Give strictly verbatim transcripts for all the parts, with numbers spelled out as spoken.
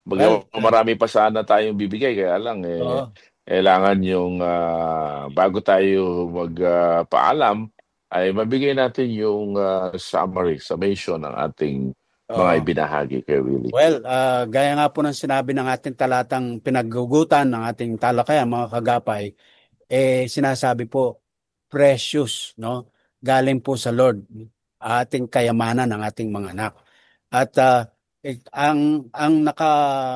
Well, Baga marami pa sana tayong bibigay kaya lang eh oo. kailangan yung ah, bago tayo magpaalam ay mabigay natin yung ah, summary, summation ng ating mga Oo. ibinahagi kay Willie. Well, ah, gaya nga po ng sinabi ng ating talatang pinaggugutan ng ating talakayan, mga kagapay, eh sinasabi po, precious, no? Galing po sa Lord, ating kayamanan ng ating mga anak. At ah, eh, ang ang naka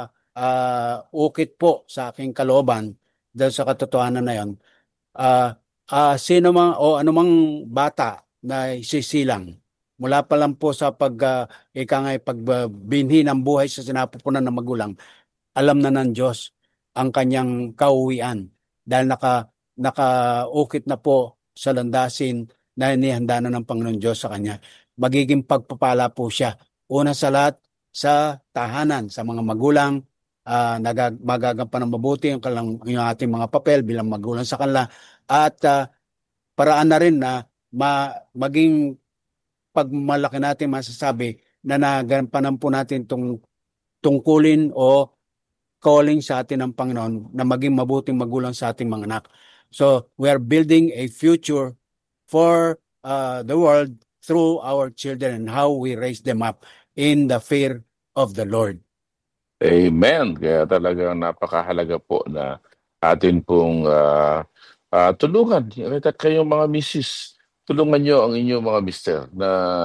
ah, ukit po sa aking kalooban dahil sa katotohanan na 'yon, ah ah, sino mang o anumang bata na isisilang mula pa lang po sa pag ah, ika nga'y pagbinhi ng buhay sa sinapupunan ng magulang, alam na ng Diyos ang kanyang kauwian dahil naka nakaukit na po sa landasin na inihanda na ng Panginoon Diyos sa kanya. Magiging pagpapala po siya. Una sa lahat sa tahanan, sa mga magulang, ah, nagag, magagampan ng mabuti ang, kalang, yung ating mga papel bilang magulang sa kanila at ah, paraan na rin na ma, maging pagmalaki natin masasabi na nagampanan po natin itong tungkulin o calling sa atin ng Panginoon na maging mabuting magulang sa ating mga anak. So, we are building a future for uh, the world through our children and how we raise them up in the fear of the Lord. Amen. Kaya talagang napakahalaga po na atin pong ah, ah, tulungan. At kayong mga misis, tulungan nyo ang inyong mga mister na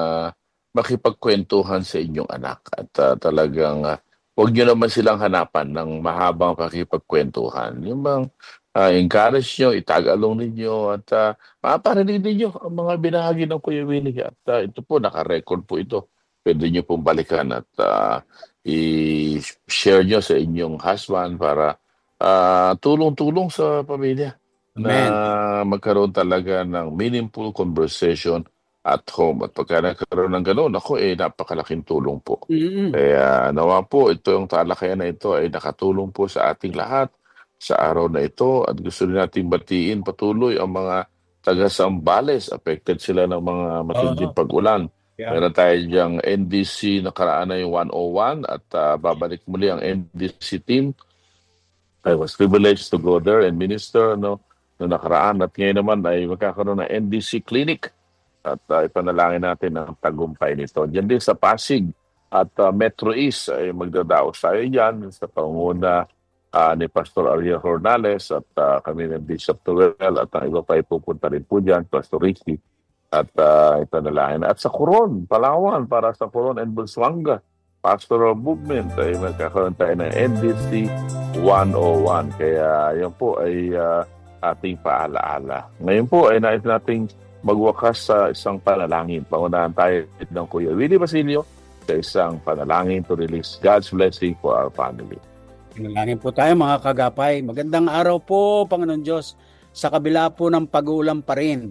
makipagkwentuhan sa inyong anak. At ah, talagang ah, huwag nyo naman silang hanapan ng mahabang pakipagkwentuhan. Yung bang ah, encourage nyo, itag-along ninyo at uh, maparinig ninyo ang mga binahagi ng Kuya Willie. At ah, ito po, naka-record po ito. Pwede nyo pong balikan at ah, i-share nyo sa inyong husband para ah, tulong-tulong sa pamilya na Amen. magkaroon talaga ng meaningful conversation at home. At pagka nagkaroon ng gano'n, ako eh, napakalaking tulong po. Mm-mm. Kaya nawa po, ito yung talakayan na ito ay nakatulong po sa ating lahat sa araw na ito at gusto rin nating batiin patuloy ang mga taga-Sambales. Affected sila ng mga matinding Oo. pag-ulan. Yeah. Meron tayo diyang N D C nakaraan na yung one oh one at ah, babalik muli ang N D C team. I was privileged to go there and minister no, no nakaraan at ngayon naman ay magkakaroon ng N D C clinic at ah, ipanalangin natin ang tagumpay nito. Diyan din sa Pasig at ah, Metro East ay magdadaos tayo diyan sa pangunguna ah, ni Pastor Ariel Hornales at ah, kami ng Bishop Tuwel at ang iba pa ay pupunta rin po diyan, Pastor Ricky. At uh, ito na lang. At sa Coron, Palawan, para sa Coron and Busuanga, Pastoral Movement, ay magkakaroon tayo ng N D C one oh one. Kaya yan po ay uh, ating paalaala. Ngayon po ay nais nating magwakas sa isang panalangin. Pangunahan tayo ng Kuya Willie Basilio sa isang panalangin to release God's blessing for our family. Pinalangin po tayo mga kagapay. Magandang araw po, Panginoon Diyos. Sa kabila po ng pag-uulan pa rin,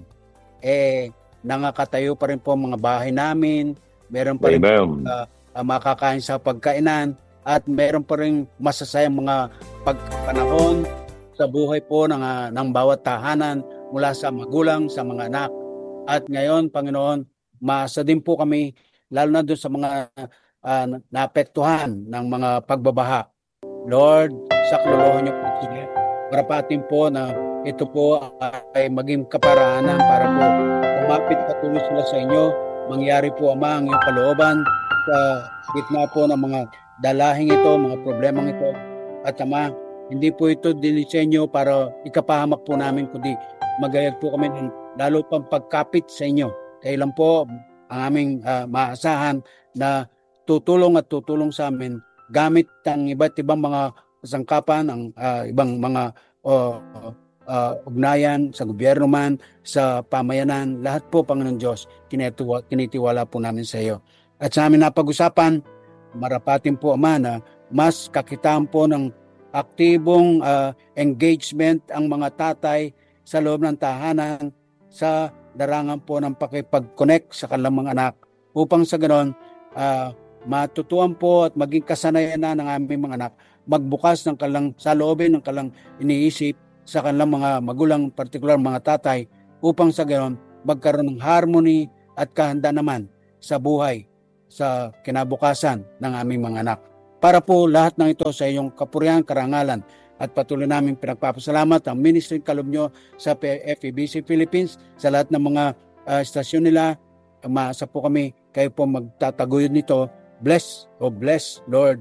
eh, nangakatayo pa rin po ang mga bahay namin, meron pa rin Amen. uh, makakain sa pagkainan, at meron pa rin masasayang mga pagpanahon sa buhay po ng, uh, ng bawat tahanan mula sa magulang, sa mga anak. At ngayon, Panginoon, maasa din po kami, lalo na doon sa mga uh, naapektuhan ng mga pagbabaha. Lord, saklolohan niyo po sila. Parapatin po na ito po ay maging kaparaanan para po umapit patuloy sila sa inyo. Mangyari po, Ama, ang iyong kalooban sa gitna po ng mga dalahing ito, mga problemang ito. At Ama, hindi po ito dinisenyo para ikapahamak po namin, kundi magayag po kami ng lalo pang pagkapit sa inyo. Kaya lang po ang aming uh, maasahan na tutulong at tutulong sa amin gamit ang iba't ibang mga kasangkapan, ang uh, ibang mga uh, uh, ugnayan sa gobyerno man, sa pamayanan, lahat po, Panginoon Diyos, kinitiwa, kinitiwala po namin sa iyo. At sa amin napag-usapan, marapatin po, Ama, na mas kakitaan po ng aktibong uh, engagement ang mga tatay sa loob ng tahanan sa darangan po ng pakipag-connect sa kanilang mga anak upang sa ganon, uh, matutuan po at maging kasanayan na ng aming mga anak magbukas ng kalang saloobin ng kalang iniisip sa kanilang mga magulang, partikular mga tatay, upang sa gayon magkaroon ng harmony at kahanda naman sa buhay sa kinabukasan ng aming mga anak. Para po lahat ng ito sa iyong kapurihan, karangalan, at patuloy namin pinagpapasalamat ang Ministry Kaloob nyo sa F E B C Philippines, sa lahat ng mga uh, istasyon nila. Maasa po kami, kayo po magtataguyod nito. Bless, oh bless, Lord.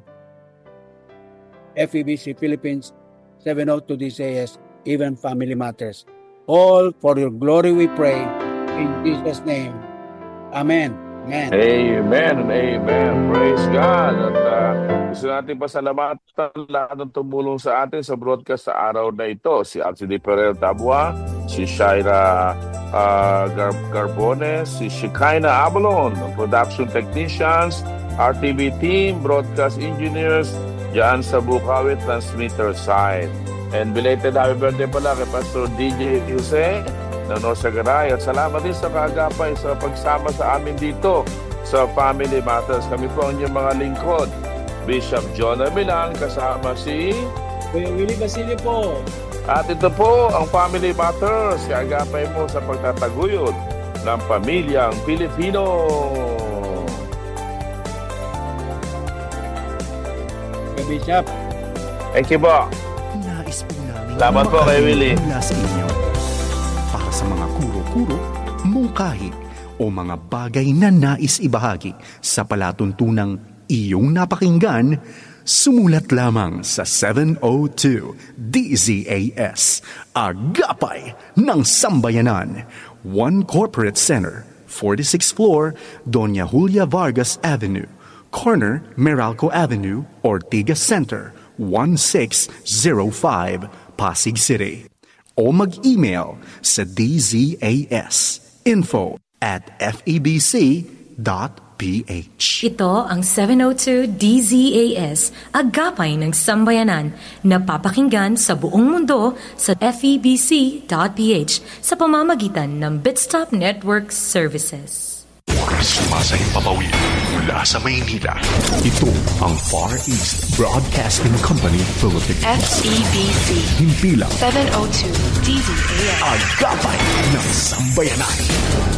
F E B C Philippines, seven oh two D C A S, Even Family Matters. All for your glory we pray, in Jesus' name. Amen. Amen. Amen and amen. Praise God. At uh, gusto natin pasalamatan lahat ng tumulong sa atin sa broadcast sa araw na ito. Si Alcide Pereira Tabua, si Shaira uh, Gar- Garbones, si Shekinah Abalon, production technicians, R T V team, broadcast engineers, dyan sa Bukawi transmitter side. And belated happy birthday pala kay Pastor D J Jose na Nosagaray. At salamat din sa kaagapay sa pagsama sa amin dito sa Family Matters. Kami po ang inyong mga lingkod. Bishop John Milan kasama si Kuya Willie Basilio po. At ito po ang Family Matters. Kaagapay mo sa pagtataguyod ng pamilyang Pilipino. Kuya Bishop. Thank you po. Nais po namin Salamat po kay Willie. mula sa inyo. Para sa mga kuro-kuro, mungkahi, o mga bagay na nais ibahagi sa palatuntunang iyong napakinggan, sumulat lamang sa seven oh two D Z A S, Agapay ng Sambayanan, One Corporate Center, forty-sixth floor, Doña Julia Vargas Avenue, corner Meralco Avenue, Ortigas Center, one six zero five, Pasig City. O mag-email sa dzas.info at febc.ph. Ito ang seven oh two D Z A S, Agapay ng Sambayanan, na papakinggan sa buong mundo sa febc.ph sa pamamagitan ng Bitstop Network Services. Sumasayang papawid mula sa Maynila. Ito ang Far East Broadcasting Company Philippines. F E B C. Himpilang seven oh two D Z A S. Agapay ng Sambayanan.